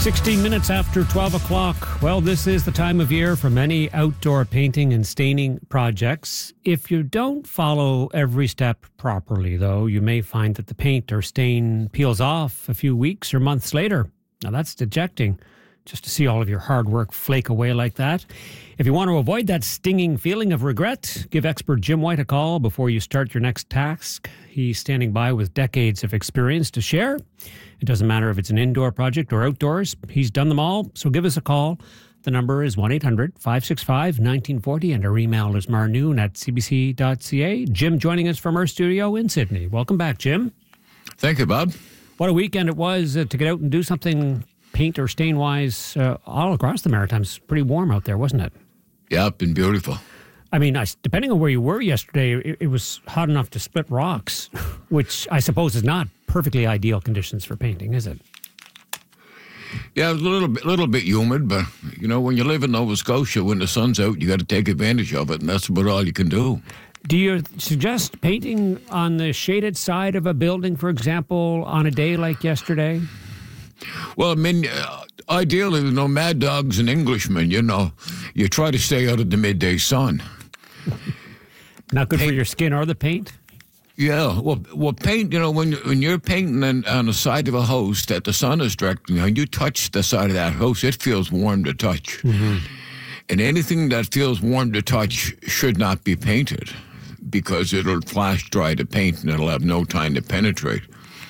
16 minutes after 12 o'clock. Well, this is the time of year for many outdoor painting and staining projects. If you don't follow every step properly, though, you may find that the paint or stain peels off a few weeks or months later. Now, that's dejecting, just to see all of your hard work flake away like that. If you want to avoid that stinging feeling of regret, give expert Jim White a call before you start your next task. He's standing by with decades of experience to share. It doesn't matter if it's an indoor project or outdoors. He's done them all, so give us a call. The number is 1-800-565-1940, and our email is marnoon@cbc.ca. Jim joining us from our studio in Sydney. Welcome back, Jim. Thank you, Bob. What a weekend it was to get out and do something paint or stain-wise all across the Maritimes. Pretty warm out there, wasn't it? Yeah, it's been beautiful. I mean, depending on where you were yesterday, it was hot enough to split rocks, which I suppose is not perfectly ideal conditions for painting, is it? Yeah, it was a little bit humid, but, you know, when you live in Nova Scotia, when the sun's out, you got to take advantage of it, and that's about all you can do. Do you suggest painting on the shaded side of a building, for example, on a day like yesterday? Well, I mean, ideally, you know, Mad Dogs and Englishmen, you know, you try to stay out of the midday sun. Not good for your skin or the paint? Yeah, well, paint, you know, when you're painting on the side of a house that the sun is directing, and you touch the side of that house, it feels warm to touch. Mm-hmm. And anything that feels warm to touch should not be painted because it'll flash dry the paint and it'll have no time to penetrate.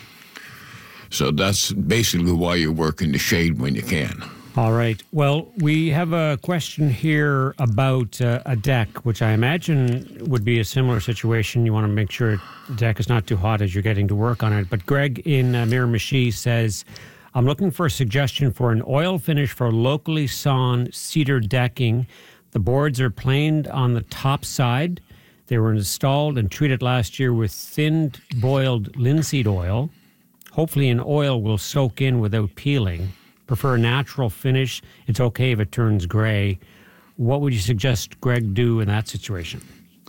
So that's basically why you work in the shade when you can. All right. Well, we have a question here about a deck, which I imagine would be a similar situation. You want to make sure the deck is not too hot as you're getting to work on it. But Greg in Miramichi says, I'm looking for a suggestion for an oil finish for locally sawn cedar decking. The boards are planed on the top side. They were installed and treated last year with thinned boiled linseed oil. Hopefully an oil will soak in without peeling. Prefer a natural finish. It's okay if it turns gray. What would you suggest Greg do in that situation?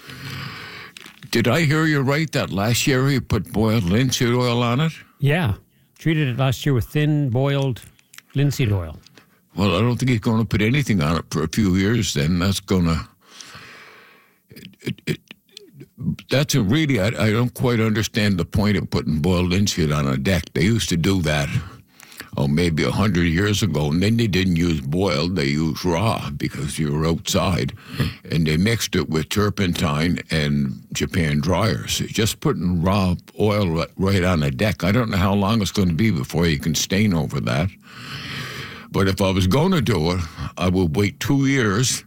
Did I hear you right that last year you put boiled linseed oil on it? Yeah. Treated it last year with thin boiled linseed oil. Well, I don't think he's going to put anything on it for a few years then. That's going to... That's a really... I don't quite understand the point of putting boiled linseed on a deck. They used to do that, maybe 100 years ago, and then they didn't use boiled, they used raw because you were outside, and they mixed it with turpentine and Japan dryers. Just putting raw oil right on a deck, I don't know how long it's going to be before you can stain over that. But if I was going to do it, I would wait 2 years,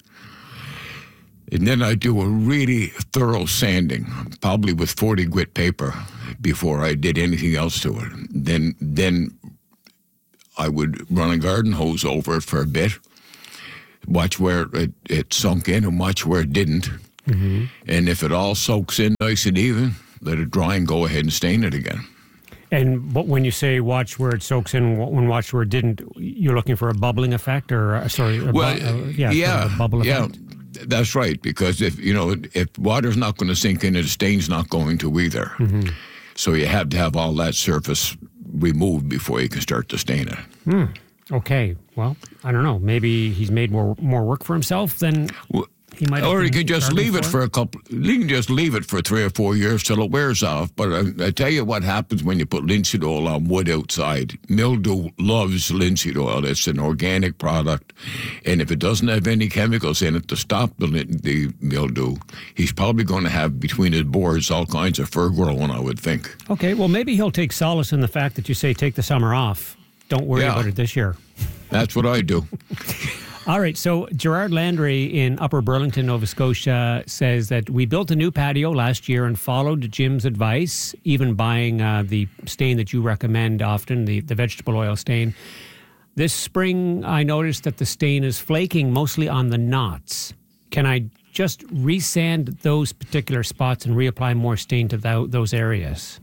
and then I'd do a really thorough sanding, probably with 40 grit paper, before I did anything else to it. Then I would run a garden hose over it for a bit, watch where it sunk in and watch where it didn't. Mm-hmm. And if it all soaks in nice and even, let it dry and go ahead and stain it again. And when you say watch where it soaks in and watch where it didn't, you're looking for a bubbling effect or, a bubble effect? That's right, because if water's not going to sink in, the stain's not going to either. Mm-hmm. So you have to have all that surface removed before you can start to stain it. Okay. Well, I don't know. Maybe he's made more work for himself than he might have. Or he can just leave it for You can just leave it for 3 or 4 years till it wears off. But I tell you what happens when you put linseed oil on wood outside. Mildew loves linseed oil. It's an organic product, and if it doesn't have any chemicals in it to stop the mildew, he's probably going to have between his boards all kinds of fur growing, I would think. Okay. Well, maybe he'll take solace in the fact that you say take the summer off. Don't worry about it this year. That's what I do. All right, so Gerard Landry in Upper Burlington, Nova Scotia says that we built a new patio last year and followed Jim's advice, even buying the stain that you recommend often, the vegetable oil stain. This spring, I noticed that the stain is flaking mostly on the knots. Can I just resand those particular spots and reapply more stain to those areas?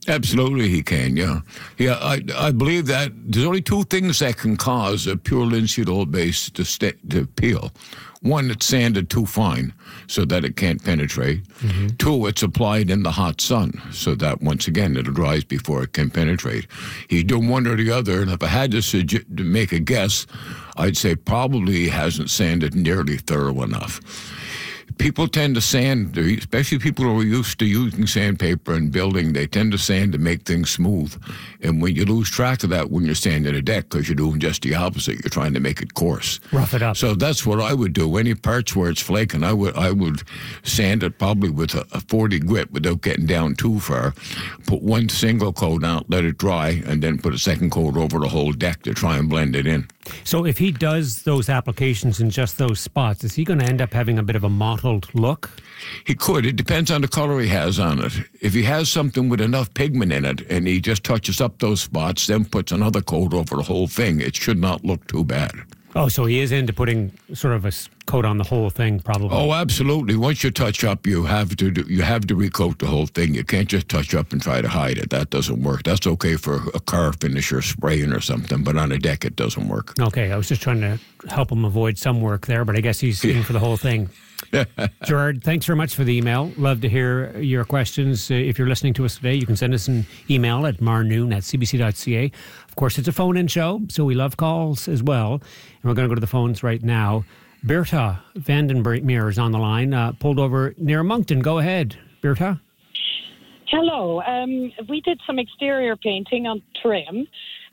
Absolutely, he can. Yeah, yeah. I believe that there's only two things that can cause a pure linseed oil base to peel. One, it's sanded too fine so that it can't penetrate. Mm-hmm. Two, it's applied in the hot sun so that, once again, it dries before it can penetrate. He's doing one or the other, and if I had to make a guess, I'd say probably he hasn't sanded nearly thorough enough. People tend to sand, especially people who are used to using sandpaper and building, they tend to sand to make things smooth. And when you lose track of that when you're sanding a deck, because you're doing just the opposite, you're trying to make it coarse. Rough it up. So that's what I would do. Any parts where it's flaking, I would sand it probably with a 40 grit without getting down too far. Put one single coat out, let it dry, and then put a second coat over the whole deck to try and blend it in. So if he does those applications in just those spots, is he going to end up having a bit of a mottled look? He could. It depends on the color he has on it. If he has something with enough pigment in it and he just touches up those spots, then puts another coat over the whole thing, it should not look too bad. Oh, so he is into putting sort of a coat on the whole thing, probably. Oh, absolutely. Once you touch up, you have to recoat the whole thing. You can't just touch up and try to hide it. That doesn't work. That's okay for a car finisher spraying or something, but on a deck it doesn't work. Okay, I was just trying to help him avoid some work there, but I guess he's in for the whole thing. Gerard, thanks very much for the email. Love to hear your questions. If you're listening to us today, you can send us an email at marnoon@cbc.ca. Of course, it's a phone-in show, so we love calls as well. And we're going to go to the phones right now. Bertha Vandenmeer is on the line, pulled over near Moncton. Go ahead, Bertha. Hello. We did some exterior painting on trim.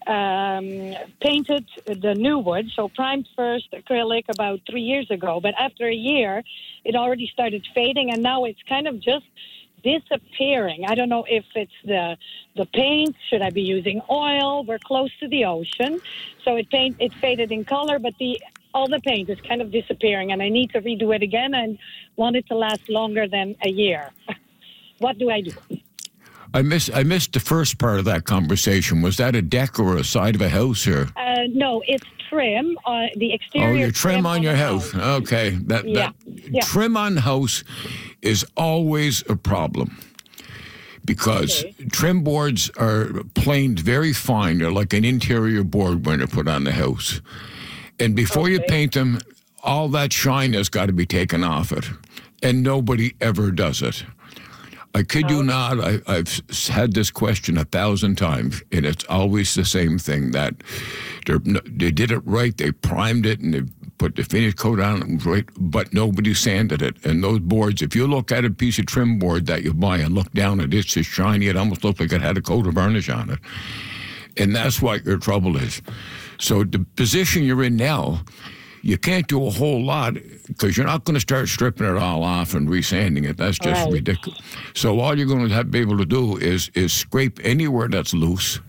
Painted the new wood, so primed first acrylic about 3 years ago. But after a year, it already started fading, and now it's kind of just disappearing. I don't know if it's the paint. Should I be using oil? We're close to the ocean, so it faded in color, but all the paint is kind of disappearing, and I need to redo it again and want it to last longer than a year. What do I do? I missed the first part of that conversation. Was that a deck or a side of a house here? No, it's trim. The exterior. Oh, your trim on your house. Okay. That trim on house is always a problem because trim boards are planed very fine. They're like an interior board when they're put on the house. And before you paint them, all that shine has got to be taken off it. And nobody ever does it. I kid you not, I've had this question 1,000 times, and it's always the same thing, that they did it right, they primed it, and they put the finish coat on it, right, but nobody sanded it. And those boards, if you look at a piece of trim board that you buy and look down at it, it's so shiny, it almost looks like it had a coat of varnish on it. And that's what your trouble is. So the position you're in now, you can't do a whole lot because you're not going to start stripping it all off and resanding it. That's just ridiculous. So all you're going to be able to do is scrape anywhere that's loose,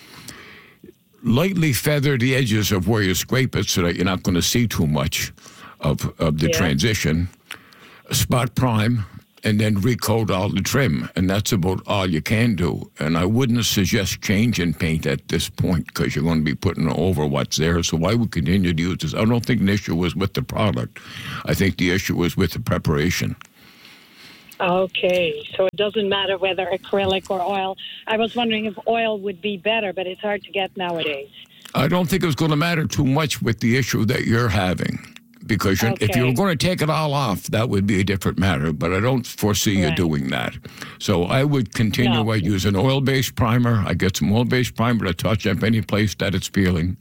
lightly feather the edges of where you scrape it so that you're not going to see too much of the transition, spot prime, and then recoat all the trim. And that's about all you can do. And I wouldn't suggest changing paint at this point because you're going to be putting over what's there. So I would continue to use this. I don't think the issue was with the product. I think the issue was with the preparation. Okay, so it doesn't matter whether acrylic or oil. I was wondering if oil would be better, but it's hard to get nowadays. I don't think it was going to matter too much with the issue that you're having. Because if you were going to take it all off, that would be a different matter. But I don't foresee you doing that. So I would continue. I use an oil-based primer. I get some oil-based primer to touch up any place that it's peeling.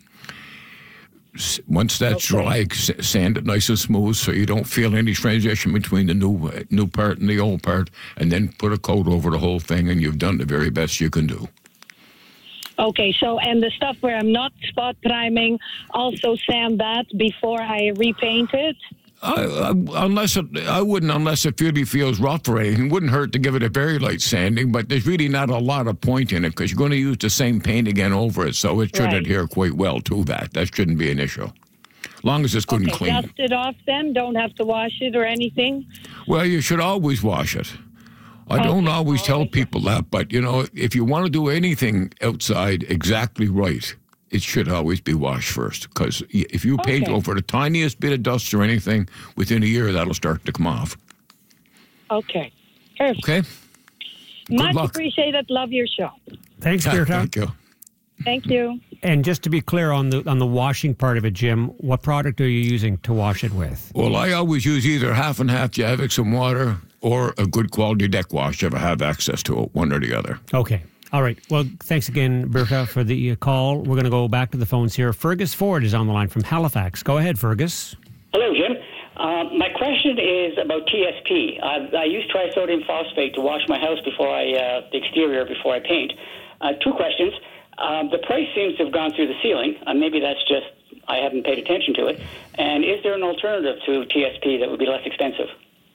Once that's dry, sand it nice and smooth so you don't feel any transition between the new part and the old part. And then put a coat over the whole thing, and you've done the very best you can do. Okay, so, and the stuff where I'm not spot priming, also sand that before I repaint it? I wouldn't unless it really feels rough or anything. It wouldn't hurt to give it a very light sanding, but there's really not a lot of point in it because you're going to use the same paint again over it, so it should adhere quite well to that. That shouldn't be an issue. As long as it's good and clean. Dust it off then? Don't have to wash it or anything? Well, you should always wash it. I don't always tell people that, but, if you want to do anything outside exactly right, it should always be washed first. Because if you paint over the tiniest bit of dust or anything, within a year, that'll start to come off. Okay. Perfect. Okay? Much luck. appreciated. Love your show. Thanks, Beerta. Thank you. Thank you. And just to be clear on the washing part of it, Jim, what product are you using to wash it with? Well, I always use either half and half Javix and water or a good quality deck wash if I have access to it, one or the other. Okay. All right. Well, thanks again, Beerta, for the call. We're going to go back to the phones here. Fergus Ford is on the line from Halifax. Go ahead, Fergus. Hello, Jim. My question is about TSP. I use trisodium phosphate to wash my house the exterior before I paint. Two questions. The price seems to have gone through the ceiling. Maybe that's just I haven't paid attention to it. And is there an alternative to TSP that would be less expensive?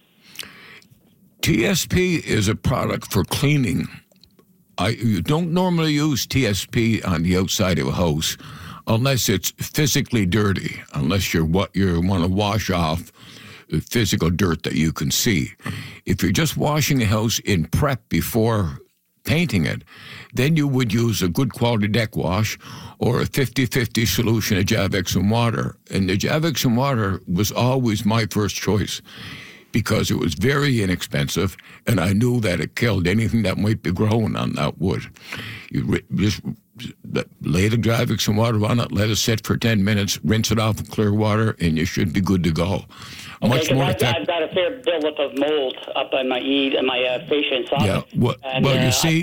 TSP is a product for cleaning. You don't normally use TSP on the outside of a house unless it's physically dirty, unless you want to wash off the physical dirt that you can see. If you're just washing a house in prep before painting it, then you would use a good quality deck wash or a 50-50 solution of Javix and water. And the Javix and water was always my first choice because it was very inexpensive and I knew that it killed anything that might be growing on that wood. You just lay the Javix and water on it, let it sit for 10 minutes, rinse it off with clear water, and you should be good to go. Okay, I've got a fair buildup of mold up on my fascia and socket. Yeah, well, you see,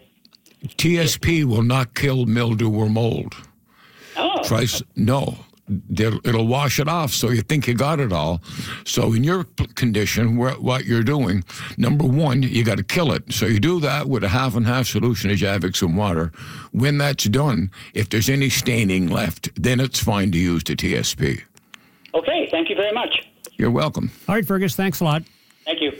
TSP will not kill mildew or mold. Oh. No. It'll wash it off, so you think you got it all. So in your condition, what you're doing, number one, you got to kill it. So you do that with a half and half solution of Javix and water. When that's done, if there's any staining left, then it's fine to use the TSP. Okay, thank you very much. You're welcome. All right, Fergus, thanks a lot. Thank you.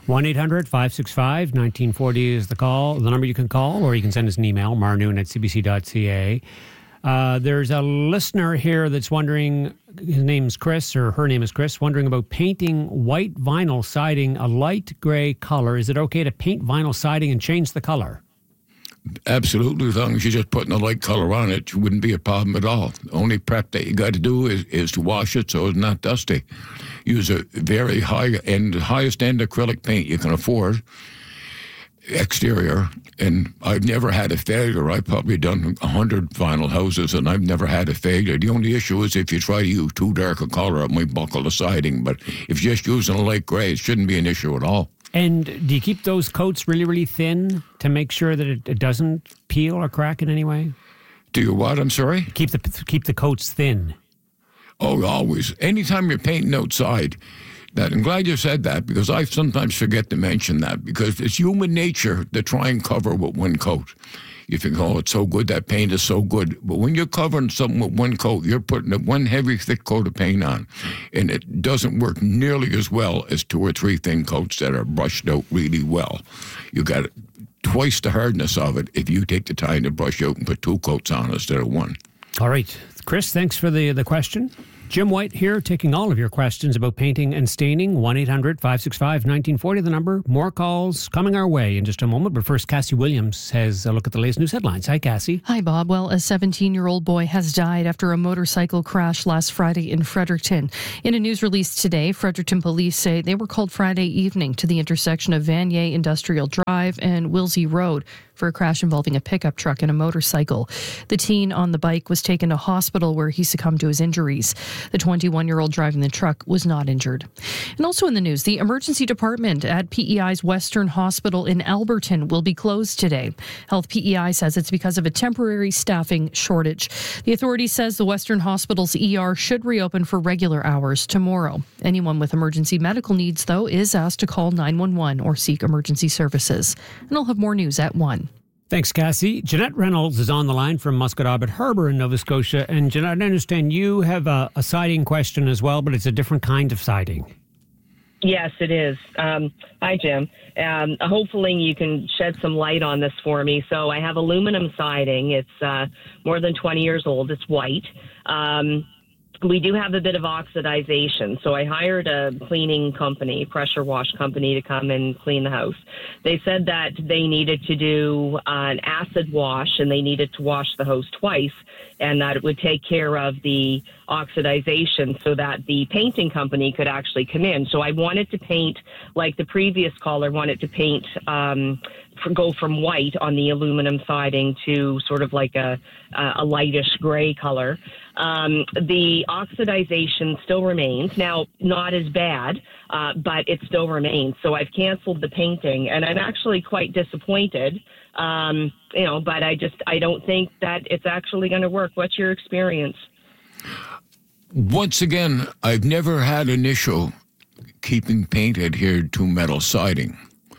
1-800-565-1940 is the number you can call, or you can send us an email, marnoon@cbc.ca. There's a listener here that's wondering, his name's Chris, or her name is Chris, wondering about painting white vinyl siding a light gray color. Is it okay to paint vinyl siding and change the color? Absolutely. As long as you're just putting a light color on it, it wouldn't be a problem at all. The only prep that you got to do is to wash it so it's not dusty. Use a very highest end acrylic paint you can afford, exterior, and I've never had a failure. I've probably done 100 vinyl houses, and I've never had a failure. The only issue is if you try to use too dark a color, it might buckle the siding, but if you're just using a light gray, it shouldn't be an issue at all. And do you keep those coats really, really thin to make sure that it doesn't peel or crack in any way? Do you what? I'm sorry? Keep the coats thin. Oh, always. Anytime you're painting outside, I'm glad you said that, because I sometimes forget to mention that, because it's human nature to try and cover with one coat. You think, oh, it's so good, that paint is so good. But when you're covering something with one coat, you're putting one heavy, thick coat of paint on, and it doesn't work nearly as well as 2 or 3 thin coats that are brushed out really well. You got twice the hardness of it if you take the time to brush out and put 2 coats on instead of 1. All right. Chris, thanks for the question. Jim White here, taking all of your questions about painting and staining. 1-800-565-1940, the number. More calls coming our way in just a moment. But first, Cassie Williams has a look at the latest news headlines. Hi, Cassie. Hi, Bob. Well, a 17-year-old boy has died after a motorcycle crash last Friday in Fredericton. In a news release today, Fredericton police say they were called Friday evening to the intersection of Vanier Industrial Drive and Wilsey Road for a crash involving a pickup truck and a motorcycle. The teen on the bike was taken to hospital where he succumbed to his injuries. The 21-year-old driving the truck was not injured. And also in the news, the emergency department at PEI's Western Hospital in Alberton will be closed today. Health PEI says it's because of a temporary staffing shortage. The authority says the Western Hospital's ER should reopen for regular hours tomorrow. Anyone with emergency medical needs, though, is asked to call 911 or seek emergency services. And I'll have more news at 1. Thanks, Cassie. Jeanette Reynolds is on the line from Musquodoboit Harbour in Nova Scotia. And Jeanette, I understand you have a siding question as well, but it's a different kind of siding. Yes, it is. Hi, Jim. Hopefully you can shed some light on this for me. So I have aluminum siding. It's more than 20 years old. It's white. we do have a bit of oxidization. So I hired a cleaning company, pressure wash company, to come and clean the house. They said that they needed to do an acid wash and they needed to wash the house twice, and that it would take care of the oxidization so that the painting company could actually come in. So I wanted to paint, like the previous caller wanted to paint, go from white on the aluminum siding to sort of like a lightish gray color. The oxidization still remains. Now, not as bad, but it still remains. So I've canceled the painting, and I'm actually quite disappointed. But I don't think that it's actually going to work. What's your experience? Once again, I've never had an issue keeping paint adhered to metal siding.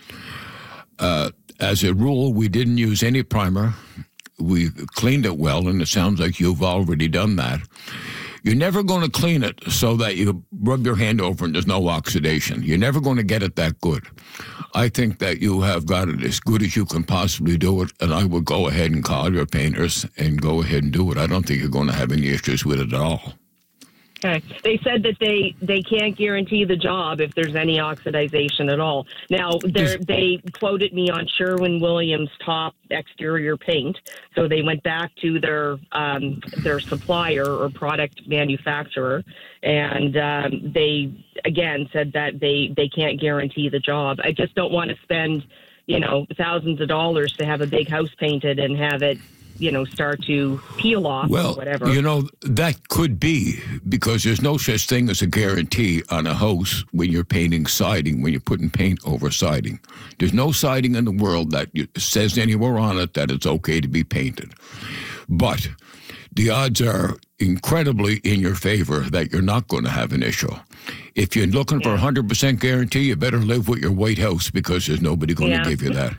As a rule, we didn't use any primer. We cleaned it well, and it sounds like you've already done that. You're never going to clean it so that you rub your hand over and there's no oxidation. You're never going to get it that good. I think that you have got it as good as you can possibly do it, and I would go ahead and call your painters and go ahead and do it. I don't think you're going to have any issues with it at all. Okay. They said that they can't guarantee the job if there's any oxidization at all. Now, they quoted me on Sherwin-Williams top exterior paint, so they went back to their supplier or product manufacturer, and they, again, said that they can't guarantee the job. I just don't want to spend, thousands of dollars to have a big house painted and have it start to peel off or whatever. That could be, because there's no such thing as a guarantee on a house when you're painting siding, when you're putting paint over siding. There's no siding in the world that says anywhere on it that it's okay to be painted. But the odds are incredibly in your favor that you're not going to have an issue. If you're looking for a 100% guarantee, you better live with your white house, because there's nobody going to give you that.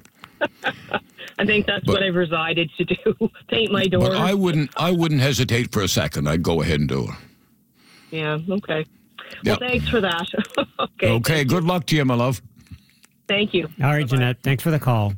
I think that's what I've resided to do. Paint my doors. But I wouldn't hesitate for a second. I'd go ahead and do it. Yeah, okay. Well, thanks for that. Okay, good luck to you, my love. Thank you. All right, Jeanette, thanks for the call.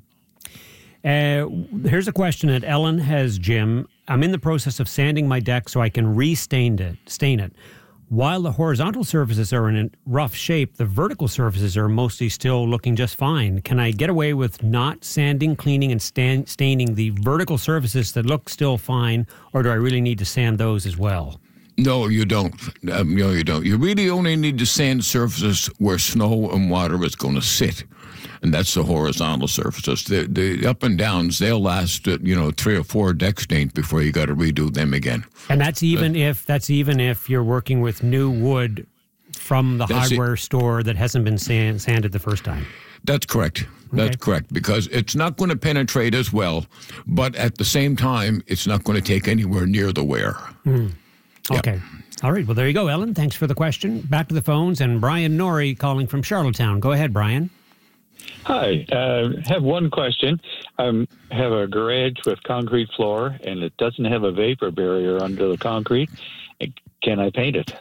Here's a question that Ellen has, Jim. I'm in the process of sanding my deck so I can stain it. While the horizontal surfaces are in rough shape, the vertical surfaces are mostly still looking just fine. Can I get away with not sanding, cleaning, and staining the vertical surfaces that look still fine, or do I really need to sand those as well? No, you don't. No, you don't. You really only need to sand surfaces where snow and water is going to sit, and that's the horizontal surfaces. The up and downs, they'll last 3 or 4 deck stains before you got to redo them again. And that's even if you're working with new wood from the hardware store that hasn't been sanded the first time. That's correct. That's correct, because it's not going to penetrate as well, but at the same time, it's not going to take anywhere near the wear. Okay. All right. Well, there you go, Ellen. Thanks for the question. Back to the phones, and Brian Norrie calling from Charlottetown. Go ahead, Brian. Hi. Have one question. I have a garage with concrete floor, and it doesn't have a vapor barrier under the concrete. Can I paint it?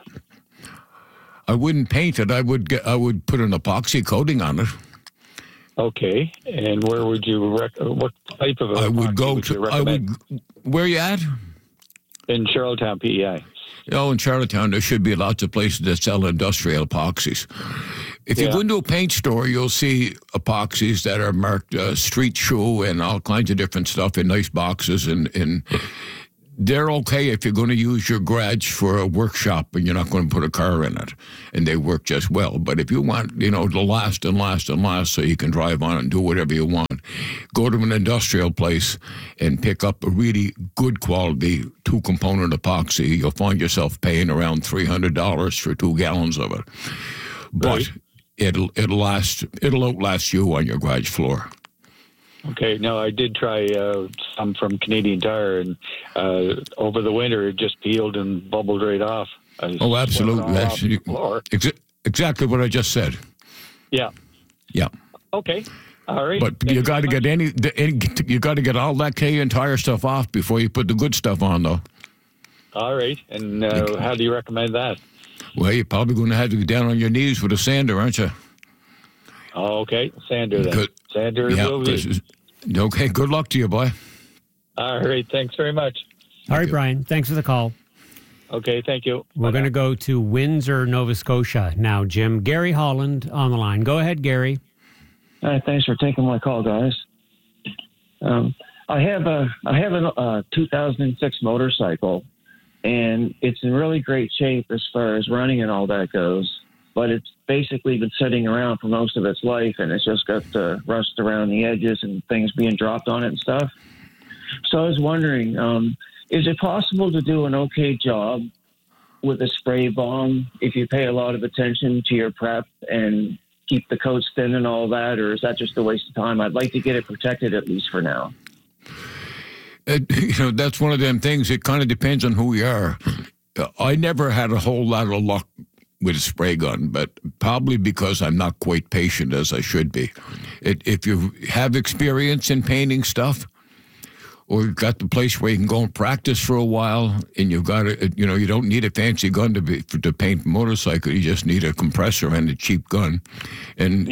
I wouldn't paint it. I would put an epoxy coating on it. Okay. And where would you what type of I would go would you to. recommend? Where you at? In Charlottetown, PEI. In Charlottetown, there should be lots of places that sell industrial epoxies. If you go into a paint store, you'll see epoxies that are marked street shoe and all kinds of different stuff in nice boxes. And they're okay if you're going to use your garage for a workshop and you're not going to put a car in it. And they work just well. But if you want, to last and last and last so you can drive on and do whatever you want, go to an industrial place and pick up a really good quality 2-component epoxy. You'll find yourself paying around $300 for 2 gallons of it. But it'll outlast you on your garage floor. Okay. No, I did try some from Canadian Tire, and over the winter it just peeled and bubbled right off. Absolutely. That's exactly what I just said. Yeah. Yeah. Okay. All right. But you got to get you got to get all that Canadian Tire stuff off before you put the good stuff on, though. All right. And how do you recommend that? Well, you're probably going to have to get down on your knees with a sander, aren't you? Oh, okay. Sander then. Sander will be. Okay, good luck to you, boy. All right. Thanks very much. All right, Brian. Thanks for the call. Okay, thank you. We're going to go to Windsor, Nova Scotia now, Jim. Gary Holland on the line. Go ahead, Gary. Thanks for taking my call, guys. I have a 2006 motorcycle, and it's in really great shape as far as running and all that goes. But it's basically been sitting around for most of its life, and it's just got rust around the edges and things being dropped on it and stuff. So I was wondering, is it possible to do an okay job with a spray bomb if you pay a lot of attention to your prep and keep the coats thin and all that, or is that just a waste of time? I'd like to get it protected at least for now. That's one of them things. It kind of depends on who you are. I never had a whole lot of luck with a spray gun, but probably because I'm not quite patient as I should be. If you have experience in painting stuff, or you've got the place where you can go and practice for a while, and you've got you don't need a fancy gun to paint a motorcycle. You just need a compressor and a cheap gun. And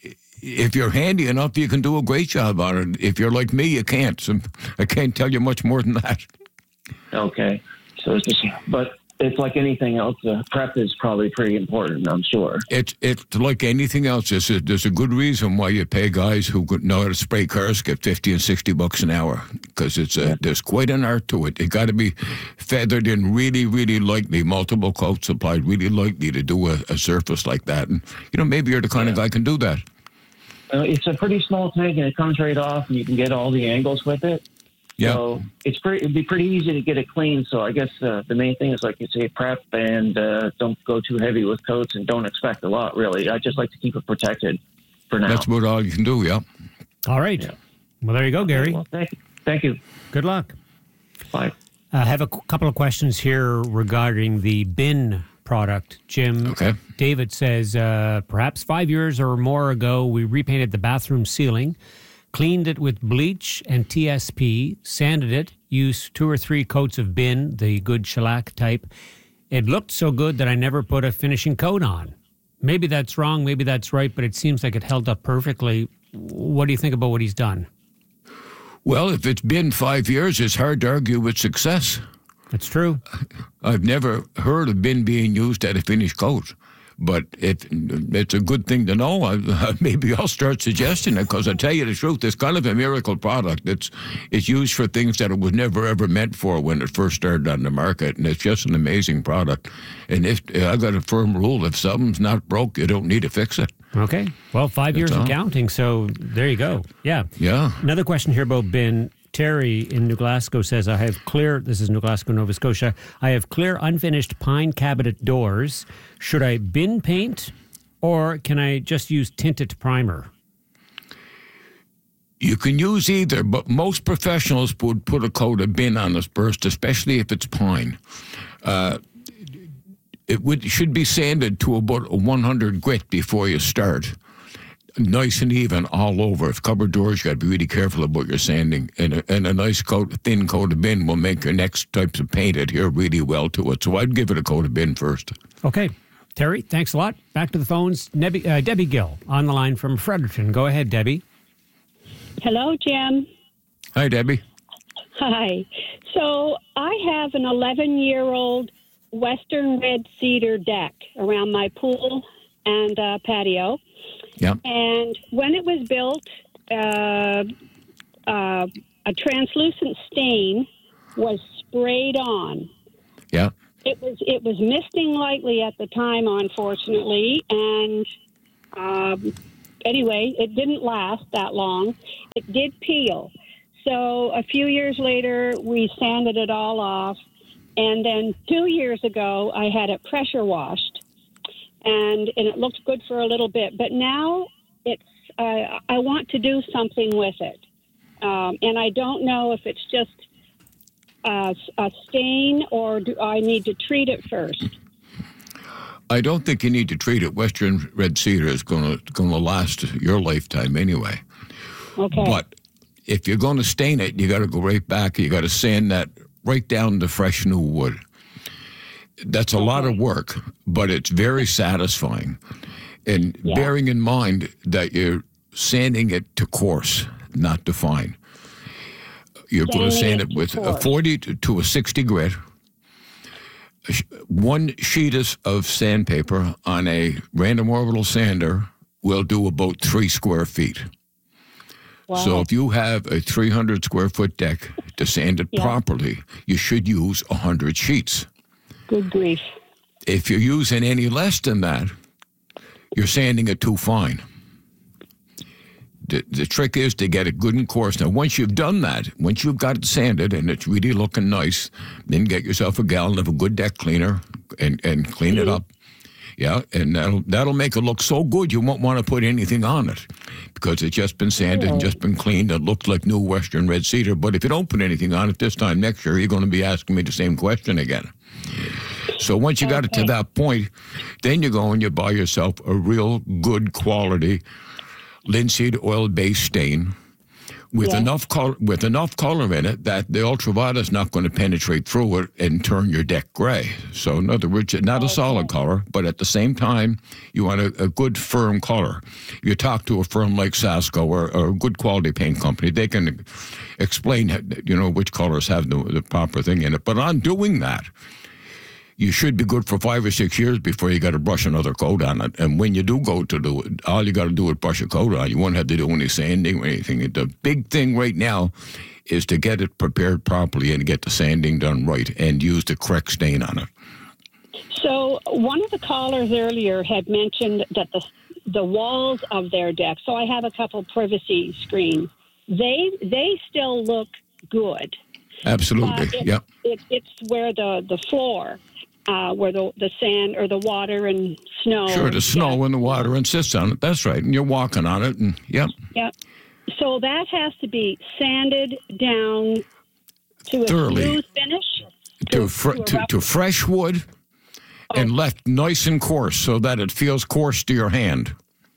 if you're handy enough, you can do a great job on it. If you're like me, you can't. So I can't tell you much more than that. Okay. So but it's like anything else. Prep is probably pretty important, I'm sure. It's like anything else. There's a good reason why you pay guys who know how to spray cars get $50 and $60 an hour, because there's quite an art to it. It got to be feathered in really, really lightly, multiple coats applied really lightly to do a surface like that. And maybe you're the kind of guy who can do that. It's a pretty small tank, and it comes right off, and you can get all the angles with it. Yeah. So it'd be pretty easy to get it clean. So I guess the main thing is, like you say, prep and don't go too heavy with coats and don't expect a lot, really. I just like to keep it protected for now. That's about all you can do, yeah. All right. Yeah. Well, there you go, Gary. Well, thank you. Good luck. Bye. I have a couple of questions here regarding the bin product, Jim. Okay. David says, perhaps 5 years or more ago, we repainted the bathroom ceiling, cleaned it with bleach and TSP, sanded it, used 2 or 3 coats of bin, the good shellac type. It looked so good that I never put a finishing coat on. Maybe that's wrong, maybe that's right, but it seems like it held up perfectly. What do you think about what he's done? Well, if it's been 5 years, it's hard to argue with success. That's true. I've never heard of bin being used at a finished coat, but it's a good thing to know. Maybe I'll start suggesting it, because I tell you the truth, it's kind of a miracle product. It's used for things that it was never ever meant for when it first started on the market, and it's just an amazing product. And I've got a firm rule: if something's not broke, you don't need to fix it. Okay. Well, 5 years and counting, so there you go. Yeah. Yeah. Another question here about bin. Terry in New Glasgow says, this is New Glasgow, Nova Scotia, I have clear unfinished pine cabinet doors. Should I bin paint, or can I just use tinted primer? You can use either, but most professionals would put a coat of bin on this burst, especially if it's pine. It should be sanded to about 100 grit before you start. Nice and even all over. If cupboard doors, you got to be really careful about your sanding. And a nice thin coat of bin will make your next types of paint adhere really well to it. So I'd give it a coat of bin first. Okay. Terry, thanks a lot. Back to the phones. Debbie Gill on the line from Fredericton. Go ahead, Debbie. Hello, Jim. Hi, Debbie. Hi. So I have an 11-year-old Western red cedar deck around my pool and patio. Yeah. And when it was built, a translucent stain was sprayed on. Yeah. It was misting lightly at the time, unfortunately, and anyway, it didn't last that long. It did peel. So a few years later, we sanded it all off, and then 2 years ago, I had it pressure washed. And it looked good for a little bit, but now I want to do something with it, and I don't know if it's just a stain or do I need to treat it first. I don't think you need to treat it. Western red cedar is going to last your lifetime anyway. Okay. But if you're going to stain it, you got to go right back. You got to sand that right down to fresh new wood. That's a lot of work, but it's very satisfying. And bearing in mind that you're sanding it to coarse, not to fine. You're going to sand it with a 40 to a 60 grit. one sheet of sandpaper on a random orbital sander will do about 3 square feet. Wow. So if you have a 300 square foot deck to sand it properly, you should use 100 sheets. Good grief. If you're using any less than that, you're sanding it too fine. The trick is to get it good and coarse. Now, once you've done that, once you've got it sanded and it's really looking nice, then get yourself a gallon of a good deck cleaner and clean it up. Yeah, and that'll make it look so good you won't want to put anything on it because it's just been sanded and just been cleaned. It looks like new Western red cedar. But if you don't put anything on it this time next year, you're going to be asking me the same question again. So once you got it to that point, then you go and you buy yourself a real good quality linseed oil-based stain with enough color in it that the ultraviolet is not going to penetrate through it and turn your deck gray. So in other words, not a solid color, but at the same time, you want a good firm color. You talk to a firm like Sasco or a good quality paint company, they can explain, which colors have the proper thing in it. But on doing that, you should be good for 5 or 6 years before you got to brush another coat on it. And when you do go to do it, all you got to do is brush a coat on. You won't have to do any sanding or anything. The big thing right now is to get it prepared properly and get the sanding done right and use the correct stain on it. So one of the callers earlier had mentioned that the walls of their deck, so I have a couple privacy screens, they still look good. Absolutely, It's where the floor, where the sand or the water and snow. Sure, the snow and the water insists on it. That's right. And you're walking on it. And Yep. So that has to be sanded down to a thoroughly smooth finish? To fresh wood and left nice and coarse so that it feels coarse to your hand.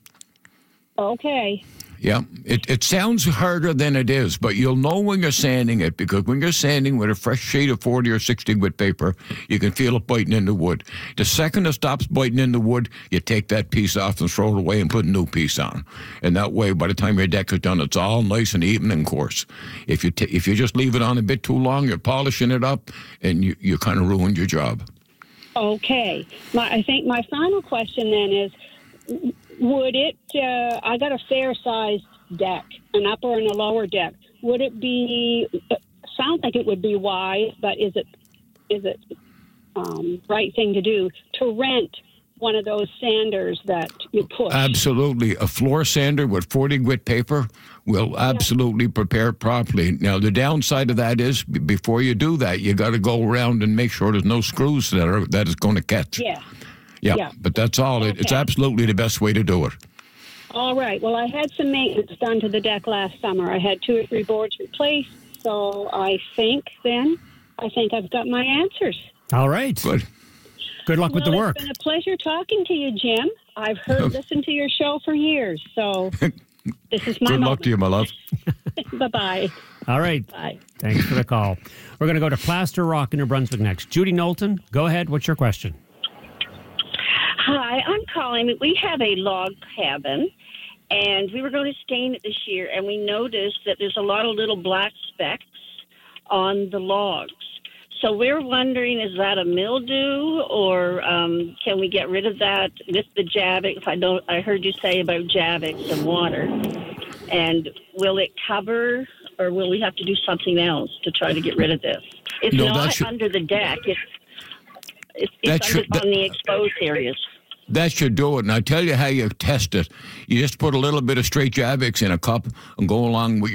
Okay. Yeah, it sounds harder than it is, but you'll know when you're sanding it because when you're sanding with a fresh sheet of 40 or 60 grit paper, you can feel it biting into wood. The second it stops biting into wood, you take that piece off and throw it away and put a new piece on. And that way, by the time your deck is done, it's all nice and even and coarse. If you just leave it on a bit too long, you're polishing it up and you kind of ruined your job. Okay. I think my final question then is, would it, I got a fair-sized deck, an upper and a lower deck. Would it be, sounds like it would be wise, but is it right thing to do to rent one of those sanders that you push? Absolutely. A floor sander with 40 grit paper will absolutely prepare it properly. Now, the downside of that is before you do that, you got to go around and make sure there's no screws that is going to catch. Yeah, but that's all. Okay. It's absolutely the best way to do it. All right. Well, I had some maintenance done to the deck last summer. I had 2 or 3 boards replaced, so I think I've got my answers. All right. Good luck with the work. It's been a pleasure talking to you, Jim. I've listened to your show for years, so this is my Good luck to you, my love. Bye-bye. All right. Bye. Thanks for the call. We're going to go to Plaster Rock in New Brunswick next. Judy Knowlton, go ahead. What's your question? Hi, I'm calling. We have a log cabin, and we were going to stain it this year, and we noticed that there's a lot of little black specks on the logs. So we're wondering, is that a mildew, or can we get rid of that with the Javix? I heard you say about Javix and water. And will it cover, or will we have to do something else to try to get rid of this? It's not under the deck. It's on the exposed areas. That should do it. And I tell you how you test it. You just put a little bit of straight Javix in a cup and go along with